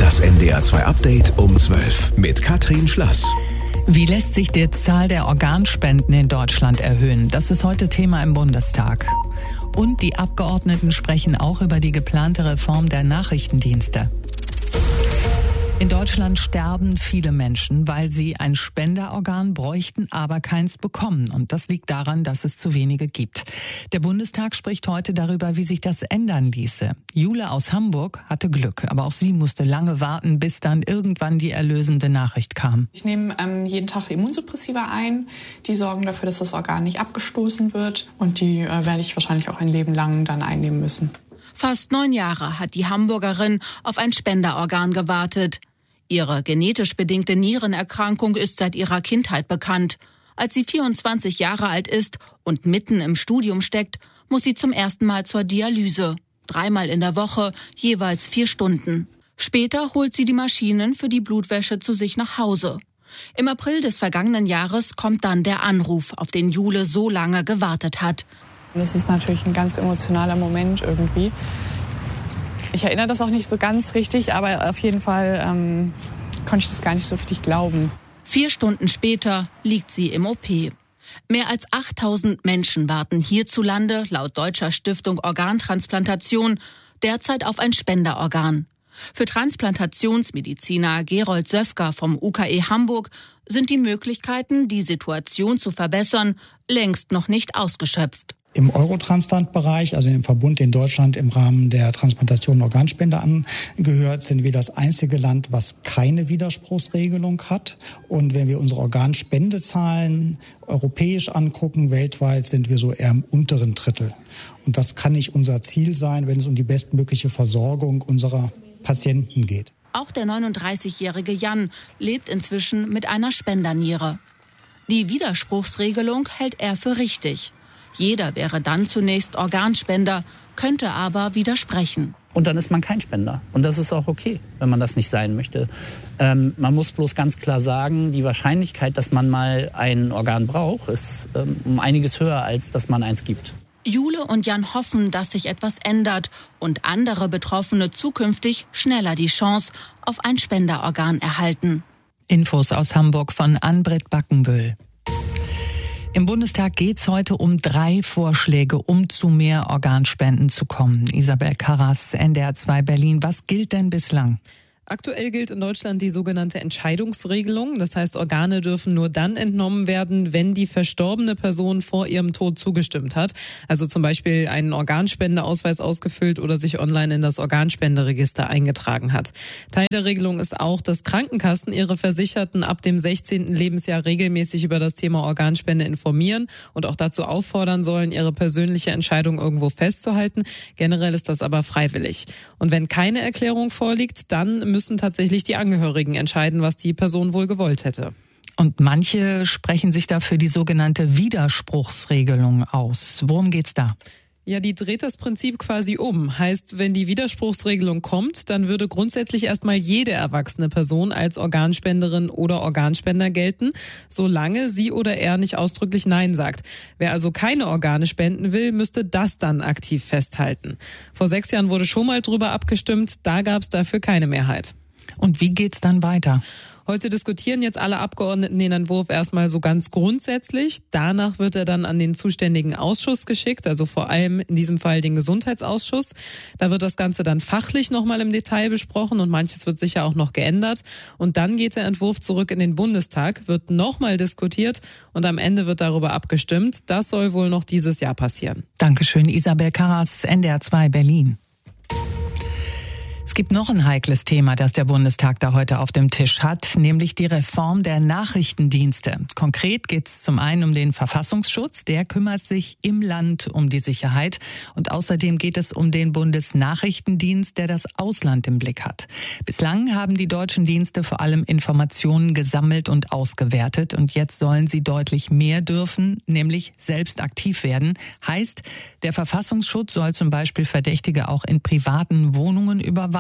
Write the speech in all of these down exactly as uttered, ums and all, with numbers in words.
Das N D R zwei Update um zwölf mit Katrin Schlass. Wie lässt sich die Zahl der Organspenden in Deutschland erhöhen? Das ist heute Thema im Bundestag. Und die Abgeordneten sprechen auch über die geplante Reform der Nachrichtendienste. In Deutschland sterben viele Menschen, weil sie ein Spenderorgan bräuchten, aber keins bekommen. Und das liegt daran, dass es zu wenige gibt. Der Bundestag spricht heute darüber, wie sich das ändern ließe. Jule aus Hamburg hatte Glück, aber auch sie musste lange warten, bis dann irgendwann die erlösende Nachricht kam. Ich nehme ähm, jeden Tag Immunsuppressiva ein. Die sorgen dafür, dass das Organ nicht abgestoßen wird. Und die äh, werde ich wahrscheinlich auch ein Leben lang dann einnehmen müssen. Fast neun Jahre hat die Hamburgerin auf ein Spenderorgan gewartet. Ihre genetisch bedingte Nierenerkrankung ist seit ihrer Kindheit bekannt. Als sie vierundzwanzig Jahre alt ist und mitten im Studium steckt, muss sie zum ersten Mal zur Dialyse. Dreimal in der Woche, jeweils vier Stunden. Später holt sie die Maschinen für die Blutwäsche zu sich nach Hause. Im April des vergangenen Jahres kommt dann der Anruf, auf den Jule so lange gewartet hat. Das ist natürlich ein ganz emotionaler Moment irgendwie. Ich erinnere das auch nicht so ganz richtig, aber auf jeden Fall ähm, konnte ich das gar nicht so richtig glauben. Vier Stunden später liegt sie im O P. Mehr als achttausend Menschen warten hierzulande, laut Deutscher Stiftung Organtransplantation, derzeit auf ein Spenderorgan. Für Transplantationsmediziner Gerold Söfker vom U K E Hamburg sind die Möglichkeiten, die Situation zu verbessern, längst noch nicht ausgeschöpft. Im Eurotransplant-Bereich, also im Verbund, den Deutschland im Rahmen der Transplantation und Organspende angehört, sind wir das einzige Land, was keine Widerspruchsregelung hat. Und wenn wir unsere Organspendezahlen europäisch angucken, weltweit sind wir so eher im unteren Drittel. Und das kann nicht unser Ziel sein, wenn es um die bestmögliche Versorgung unserer Patienten geht. Auch der neununddreißigjährige Jan lebt inzwischen mit einer Spenderniere. Die Widerspruchsregelung hält er für richtig. Jeder wäre dann zunächst Organspender, könnte aber widersprechen. Und dann ist man kein Spender. Und das ist auch okay, wenn man das nicht sein möchte. Ähm, man muss bloß ganz klar sagen, die Wahrscheinlichkeit, dass man mal ein Organ braucht, ist ähm, um einiges höher, als dass man eins gibt. Jule und Jan hoffen, dass sich etwas ändert und andere Betroffene zukünftig schneller die Chance auf ein Spenderorgan erhalten. Infos aus Hamburg von Ann-Britt Backenbüll. Im Bundestag geht es heute um drei Vorschläge, um zu mehr Organspenden zu kommen. Isabel Karras, N D R zwei Berlin. Was gilt denn bislang? Aktuell gilt in Deutschland die sogenannte Entscheidungsregelung. Das heißt, Organe dürfen nur dann entnommen werden, wenn die verstorbene Person vor ihrem Tod zugestimmt hat. Also zum Beispiel einen Organspendeausweis ausgefüllt oder sich online in das Organspenderegister eingetragen hat. Teil der Regelung ist auch, dass Krankenkassen ihre Versicherten ab dem sechzehnten Lebensjahr regelmäßig über das Thema Organspende informieren und auch dazu auffordern sollen, ihre persönliche Entscheidung irgendwo festzuhalten. Generell ist das aber freiwillig. Und wenn keine Erklärung vorliegt, dann müssen müssen tatsächlich die Angehörigen entscheiden, was die Person wohl gewollt hätte. Und manche sprechen sich da für die sogenannte Widerspruchsregelung aus. Worum geht's da? Ja, die dreht das Prinzip quasi um. Heißt, wenn die Widerspruchsregelung kommt, dann würde grundsätzlich erstmal jede erwachsene Person als Organspenderin oder Organspender gelten, solange sie oder er nicht ausdrücklich Nein sagt. Wer also keine Organe spenden will, müsste das dann aktiv festhalten. Vor sechs Jahren wurde schon mal drüber abgestimmt, da gab es dafür keine Mehrheit. Und wie geht's dann weiter? Heute diskutieren jetzt alle Abgeordneten den Entwurf erstmal so ganz grundsätzlich. Danach wird er dann an den zuständigen Ausschuss geschickt, also vor allem in diesem Fall den Gesundheitsausschuss. Da wird das Ganze dann fachlich nochmal im Detail besprochen und manches wird sicher auch noch geändert. Und dann geht der Entwurf zurück in den Bundestag, wird nochmal diskutiert und am Ende wird darüber abgestimmt. Das soll wohl noch dieses Jahr passieren. Dankeschön, Isabel Karras, N D R zwei Berlin. Es gibt noch ein heikles Thema, das der Bundestag da heute auf dem Tisch hat, nämlich die Reform der Nachrichtendienste. Konkret geht es zum einen um den Verfassungsschutz, der kümmert sich im Land um die Sicherheit. Und außerdem geht es um den Bundesnachrichtendienst, der das Ausland im Blick hat. Bislang haben die deutschen Dienste vor allem Informationen gesammelt und ausgewertet. Und jetzt sollen sie deutlich mehr dürfen, nämlich selbst aktiv werden. Heißt, der Verfassungsschutz soll zum Beispiel Verdächtige auch in privaten Wohnungen überwachen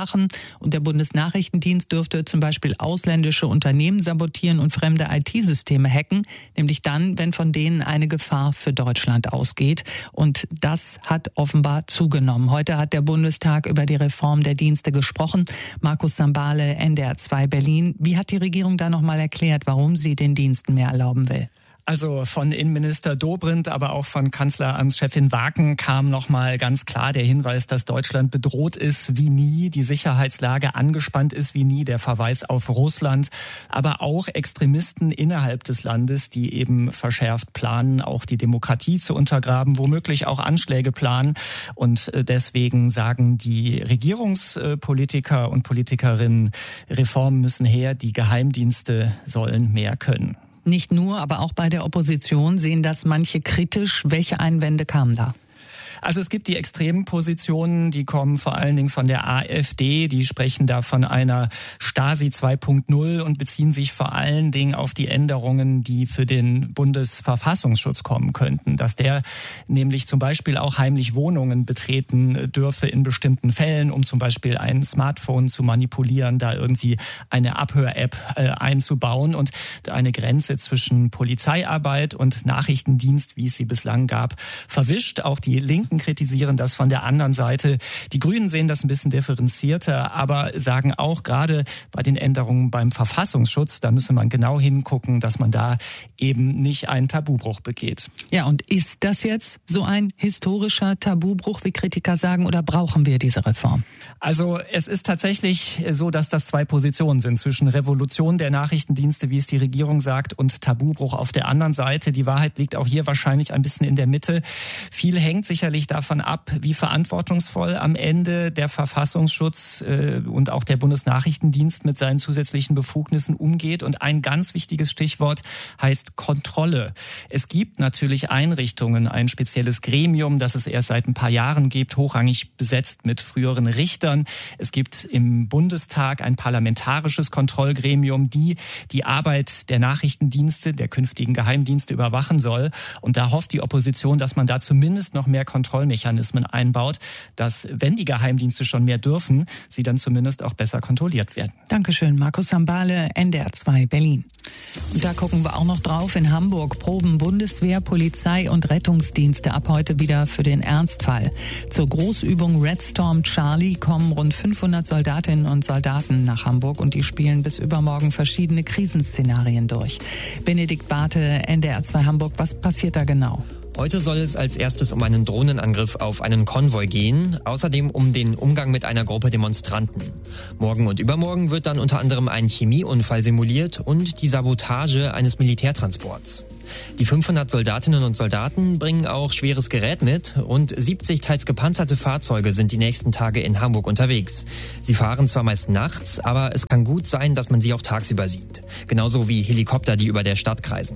machen. Und der Bundesnachrichtendienst dürfte zum Beispiel ausländische Unternehmen sabotieren und fremde I T-Systeme hacken, nämlich dann, wenn von denen eine Gefahr für Deutschland ausgeht. Und das hat offenbar zugenommen. Heute hat der Bundestag über die Reform der Dienste gesprochen. Markus Sambale, N D R zwei Berlin. Wie hat die Regierung da nochmal erklärt, warum sie den Diensten mehr erlauben will? Also von Innenminister Dobrindt, aber auch von Kanzleramtschefin Waken kam nochmal ganz klar der Hinweis, dass Deutschland bedroht ist wie nie, die Sicherheitslage angespannt ist wie nie, der Verweis auf Russland, aber auch Extremisten innerhalb des Landes, die eben verschärft planen, auch die Demokratie zu untergraben, womöglich auch Anschläge planen. Und deswegen sagen die Regierungspolitiker und Politikerinnen, Reformen müssen her, die Geheimdienste sollen mehr können. Nicht nur, aber auch bei der Opposition sehen das manche kritisch. Welche Einwände kamen da? Also es gibt die extremen Positionen, die kommen vor allen Dingen von der AfD, die sprechen da von einer Stasi zwei Punkt null und beziehen sich vor allen Dingen auf die Änderungen, die für den Bundesverfassungsschutz kommen könnten, dass der nämlich zum Beispiel auch heimlich Wohnungen betreten dürfe in bestimmten Fällen, um zum Beispiel ein Smartphone zu manipulieren, da irgendwie eine Abhör-App äh, einzubauen und eine Grenze zwischen Polizeiarbeit und Nachrichtendienst, wie es sie bislang gab, verwischt. Auch die Linken kritisieren das von der anderen Seite. Die Grünen sehen das ein bisschen differenzierter, aber sagen auch, gerade bei den Änderungen beim Verfassungsschutz, da müsse man genau hingucken, dass man da eben nicht einen Tabubruch begeht. Ja, und ist das jetzt so ein historischer Tabubruch, wie Kritiker sagen, oder brauchen wir diese Reform? Also es ist tatsächlich so, dass das zwei Positionen sind zwischen Revolution der Nachrichtendienste, wie es die Regierung sagt, und Tabubruch auf der anderen Seite. Die Wahrheit liegt auch hier wahrscheinlich ein bisschen in der Mitte. Viel hängt sicherlich davon ab, wie verantwortungsvoll am Ende der Verfassungsschutz äh, und auch der Bundesnachrichtendienst mit seinen zusätzlichen Befugnissen umgeht. Und ein ganz wichtiges Stichwort heißt Kontrolle. Es gibt natürlich Einrichtungen, ein spezielles Gremium, das es erst seit ein paar Jahren gibt, hochrangig besetzt mit früheren Richtern. Es gibt im Bundestag ein parlamentarisches Kontrollgremium, die die Arbeit der Nachrichtendienste, der künftigen Geheimdienste überwachen soll. Und da hofft die Opposition, dass man da zumindest noch mehr Kontrollmechanismen einbaut, dass, wenn die Geheimdienste schon mehr dürfen, sie dann zumindest auch besser kontrolliert werden. Dankeschön, Markus Sambale, N D R zwei Berlin. Und da gucken wir auch noch drauf. In Hamburg proben Bundeswehr, Polizei und Rettungsdienste ab heute wieder für den Ernstfall. Zur Großübung Red Storm Charlie kommen rund fünfhundert Soldatinnen und Soldaten nach Hamburg und die spielen bis übermorgen verschiedene Krisenszenarien durch. Benedikt Barthe, N D R zwei Hamburg, was passiert da genau? Heute soll es als erstes um einen Drohnenangriff auf einen Konvoi gehen, außerdem um den Umgang mit einer Gruppe Demonstranten. Morgen und übermorgen wird dann unter anderem ein Chemieunfall simuliert und die Sabotage eines Militärtransports. Die fünfhundert Soldatinnen und Soldaten bringen auch schweres Gerät mit und siebzig teils gepanzerte Fahrzeuge sind die nächsten Tage in Hamburg unterwegs. Sie fahren zwar meist nachts, aber es kann gut sein, dass man sie auch tagsüber sieht. Genauso wie Helikopter, die über der Stadt kreisen.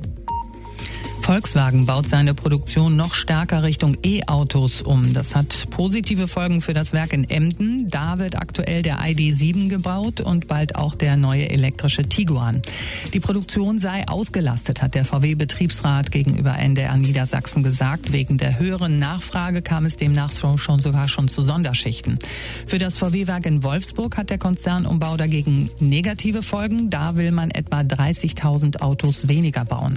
Volkswagen baut seine Produktion noch stärker Richtung E-Autos um. Das hat positive Folgen für das Werk in Emden. Da wird aktuell der I D sieben gebaut und bald auch der neue elektrische Tiguan. Die Produktion sei ausgelastet, hat der V W-Betriebsrat gegenüber N D R Niedersachsen gesagt. Wegen der höheren Nachfrage kam es demnach schon, schon sogar schon zu Sonderschichten. Für das V W-Werk in Wolfsburg hat der Konzernumbau dagegen negative Folgen. Da will man etwa dreißigtausend Autos weniger bauen.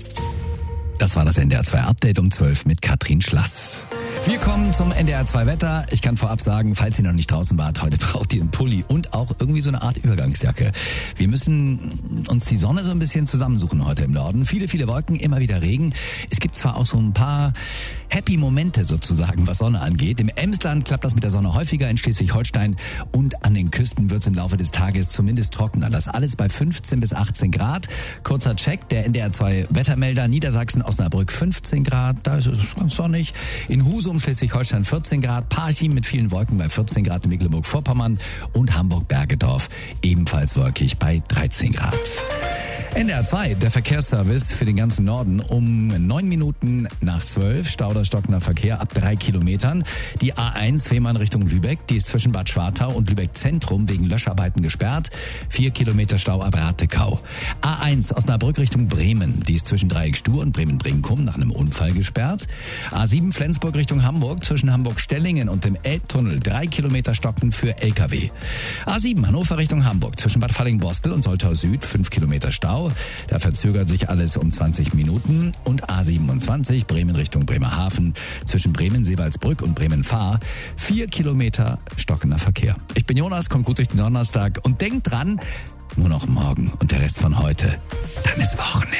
Das war das N D R zwei Update um zwölf mit Katrin Schlass. Wir kommen zum N D R zwei Wetter. Ich kann vorab sagen, falls ihr noch nicht draußen wart, heute braucht ihr einen Pulli und auch irgendwie so eine Art Übergangsjacke. Wir müssen uns die Sonne so ein bisschen zusammensuchen heute im Norden. Viele, viele Wolken, immer wieder Regen. Es gibt zwar auch so ein paar happy Momente sozusagen, was Sonne angeht. Im Emsland klappt das mit der Sonne häufiger, in Schleswig-Holstein und an den Küsten wird es im Laufe des Tages zumindest trockener. Das alles bei fünfzehn bis achtzehn Grad. Kurzer Check, der N D R zwei Wettermelder, Niedersachsen, Osnabrück fünfzehn Grad, da ist es ganz sonnig. In Husum, Schleswig-Holstein vierzehn Grad, Parchim mit vielen Wolken bei vierzehn Grad in Mecklenburg-Vorpommern und Hamburg-Bergedorf ebenfalls wolkig bei dreizehn Grad. N D R zwei, der Verkehrsservice für den ganzen Norden um neun Minuten nach zwölf. Stau oder stockender Verkehr ab drei Kilometern. Die A eins Fehmarn Richtung Lübeck, die ist zwischen Bad Schwartau und Lübeck Zentrum wegen Löscharbeiten gesperrt. Vier Kilometer Stau ab Ratekau. A eins Osnabrück Richtung Bremen, die ist zwischen Dreieck Stur und Bremen-Brinkum nach einem Unfall gesperrt. A sieben Flensburg Richtung Hamburg, zwischen Hamburg-Stellingen und dem Elbtunnel, drei Kilometer stocken für L K W. A sieben Hannover Richtung Hamburg, zwischen Bad Falling-Bostel und Soltau Süd, fünf Kilometer Stau. Da verzögert sich alles um zwanzig Minuten. Und A siebenundzwanzig Bremen Richtung Bremerhaven, zwischen Bremen-Seewaldsbrück und Bremen-Fahr, vier Kilometer stockender Verkehr. Ich bin Jonas, kommt gut durch den Donnerstag und denkt dran, nur noch morgen und der Rest von heute, dann ist Wochenende.